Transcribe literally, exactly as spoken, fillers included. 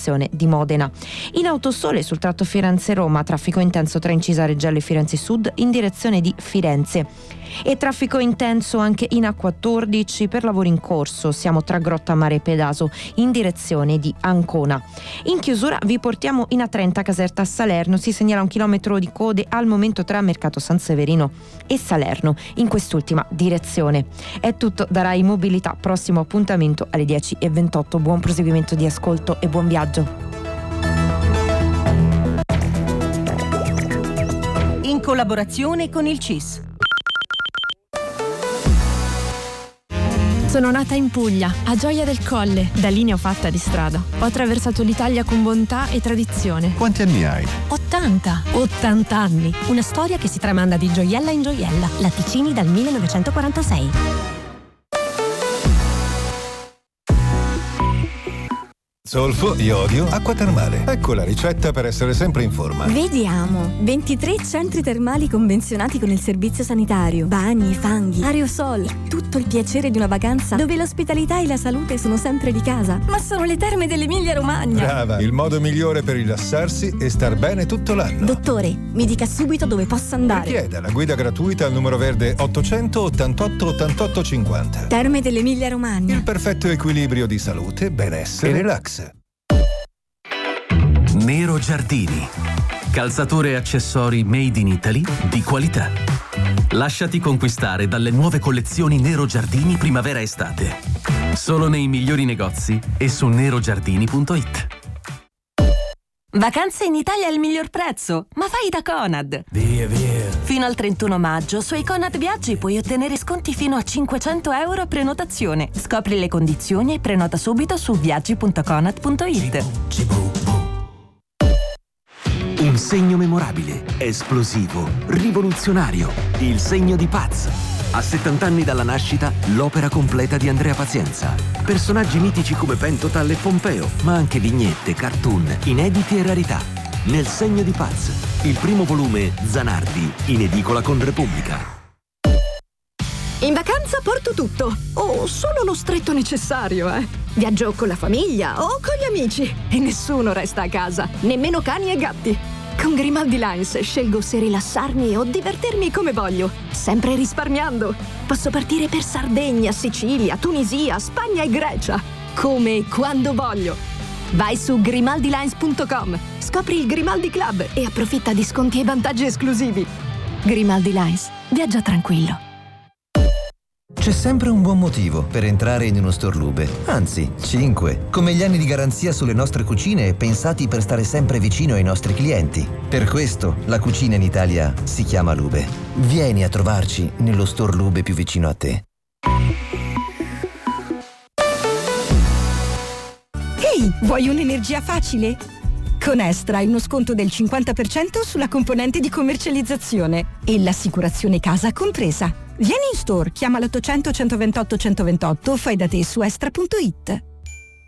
direzione di Modena. In autosole sul tratto Firenze-Roma, traffico intenso tra Incisa Reggello e Firenze Sud in direzione di Firenze. E traffico intenso anche in A quattordici per lavori in corso, siamo tra Grotta Mare e Pedaso in direzione di Ancona. In chiusura vi portiamo in A trenta Caserta a Salerno, si segnala un chilometro di code al momento tra Mercato San Severino e Salerno in quest'ultima direzione. È tutto da Rai Mobilità, prossimo appuntamento alle dieci e ventotto. Buon proseguimento di ascolto e buon viaggio. In collaborazione con il C I S. Sono nata in Puglia, a Gioia del Colle. Da lì ne ho fatta di strada. Ho attraversato l'Italia con bontà e tradizione. Quanti anni hai? ottanta. ottanta anni. Una storia che si tramanda di gioiella in gioiella. Latticini dal millenovecentoquarantasei. Zolfo, iodio, acqua termale. Ecco la ricetta per essere sempre in forma. Vediamo. ventitré centri termali convenzionati con il servizio sanitario. Bagni, fanghi, aerosol. Tutto il piacere di una vacanza dove l'ospitalità e la salute sono sempre di casa. Ma sono le terme dell'Emilia Romagna. Brava, il modo migliore per rilassarsi e star bene tutto l'anno. Dottore, mi dica subito dove posso andare. Richieda la guida gratuita al numero verde ottocento ottantotto ottantotto cinquanta. Terme dell'Emilia Romagna. Il perfetto equilibrio di salute, benessere e relax. Nero Giardini. Calzature e accessori made in Italy di qualità. Lasciati conquistare dalle nuove collezioni Nero Giardini primavera-estate. Solo nei migliori negozi e su nerogiardini punto it. Vacanze in Italia al miglior prezzo, ma fai da Conad. Via, via. Fino al trentuno maggio sui Conad Viaggi puoi ottenere sconti fino a cinquecento euro a prenotazione. Scopri le condizioni e prenota subito su viaggi punto conad punto it. Un segno memorabile, esplosivo, rivoluzionario. Il segno di Paz. A settanta anni dalla nascita, l'opera completa di Andrea Pazienza. Personaggi mitici come Pentotal e Pompeo, ma anche vignette, cartoon, inediti e rarità. Nel segno di Paz, il primo volume Zanardi, in edicola con Repubblica. In vacanza porto tutto, o solo lo stretto necessario, eh. Viaggio con la famiglia o con gli amici e nessuno resta a casa, nemmeno cani e gatti. Con Grimaldi Lines scelgo se rilassarmi o divertirmi come voglio, sempre risparmiando. Posso partire per Sardegna, Sicilia, Tunisia, Spagna e Grecia, come e quando voglio. Vai su grimaldi lines punto com, scopri il Grimaldi Club e approfitta di sconti e vantaggi esclusivi. Grimaldi Lines, viaggia tranquillo. C'è sempre un buon motivo per entrare in uno store Lube, anzi, cinque, come gli anni di garanzia sulle nostre cucine pensati per stare sempre vicino ai nostri clienti. Per questo la cucina in Italia si chiama Lube. Vieni a trovarci nello store Lube più vicino a te. Ehi, vuoi un'energia facile? Con Estra hai uno sconto del cinquanta per cento sulla componente di commercializzazione e l'assicurazione casa compresa. Vieni in store, chiama l'ottocento centoventotto centoventotto o fai da te su estra punto it.